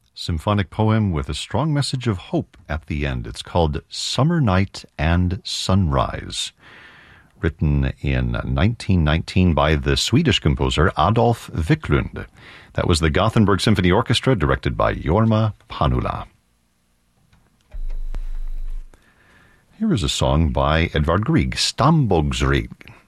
Symphonic poem with a strong message of hope at the end. It's called Summer Night and Sunrise, written in 1919 by the Swedish composer Adolf Wiklund. That was the Gothenburg Symphony Orchestra, directed by Jorma Panula. Here is a song by Edvard Grieg, Stambogsrig.